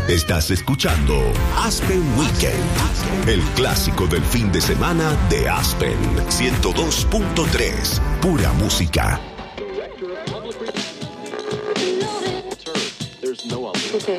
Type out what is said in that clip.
Estás escuchando Aspen Weekend, el clásico del fin de semana de Aspen 102.3, pura música. Okay.